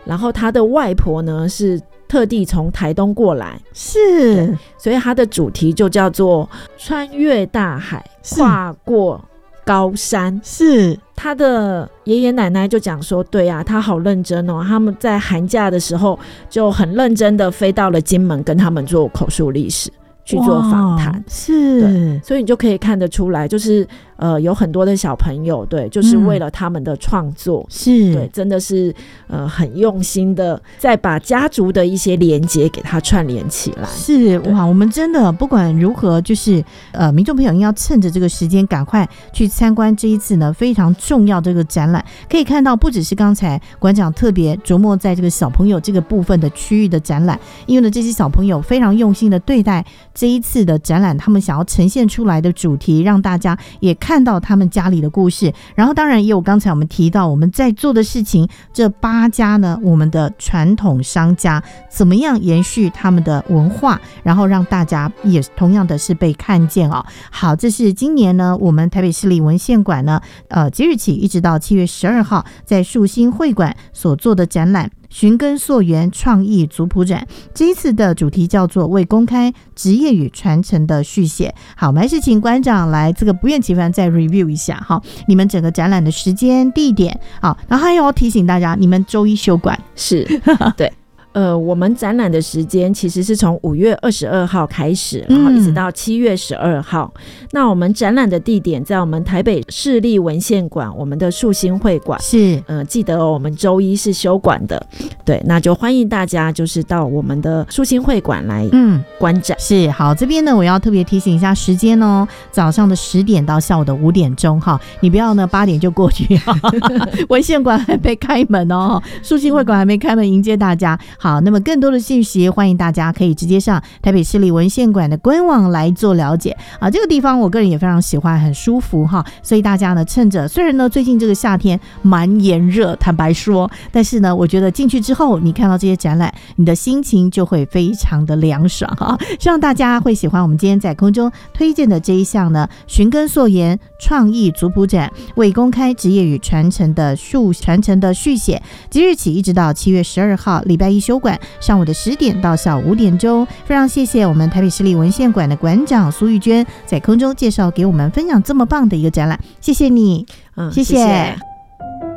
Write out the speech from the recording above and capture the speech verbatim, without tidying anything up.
然后他的外婆呢是特地从台东过来， 是， 所以他的主题就叫做穿越大海，跨过高山。 是， 他的爷爷奶奶就讲说，对啊，他好认真哦，他们在寒假的时候就很认真的飞到了金门跟他们做口述历史，去做访谈。 是， 所以你就可以看得出来，就是呃有很多的小朋友，对，就是为了他们的创作， 是、 嗯、对，真的是呃很用心的再把家族的一些连结给它串联起来。 是，哇，我们真的不管如何，就是呃民众朋友要趁着这个时间赶快去参观这一次呢非常重要这个展览。可以看到不只是刚才馆长特别琢磨在这个小朋友这个部分的区域的展览，因为呢这些小朋友非常用心的对待这一次的展览，他们想要呈现出来的主题，让大家也看到他们家里的故事。然后当然也有刚才我们提到我们在做的事情，这八家呢我们的传统商家怎么样延续他们的文化，然后让大家也同样的是被看见哦。好，这是今年呢我们台北市立文献馆呢呃即日起一直到七月十二号在树新会馆所做的展览寻根溯源创意族谱展，这一次的主题叫做为公开职业与传承的续写。好，我们还是请馆长来这个不厌其烦再 review 一下哈，你们整个展览的时间地点。好，然后还要提醒大家，你们周一休馆。 是，对。呃，我们展览的时间其实是从五月二十二号开始，然后一直到七月十二号、嗯、那我们展览的地点在我们台北市立文献馆，我们的树新会馆。是，呃，记得、哦、我们周一是休馆的，对，那就欢迎大家就是到我们的树新会馆来观展、嗯、 是。好，这边呢我要特别提醒一下时间哦，早上的十点到下午的五点钟哈，你不要呢八点就过去文献馆还没开门哦，树新会馆还没开门迎接大家。好，那么更多的信息欢迎大家可以直接上台北市立文献馆的官网来做了解啊。这个地方我个人也非常喜欢，很舒服哈，所以大家呢趁着，虽然呢最近这个夏天蛮炎热，坦白说，但是呢我觉得进去之后你看到这些展览，你的心情就会非常的凉爽哈。希望大家会喜欢我们今天在空中推荐的这一项呢寻根溯源创意族谱展，为公开职业与传承的树传承的续写，即日起一直到七月十二号礼拜一休馆，上午的十点到下午五点钟。非常谢谢我们台北市立文献馆的馆长苏玉娟在空中介绍给我们分享这么棒的一个展览，谢谢你。嗯，谢谢。谢谢。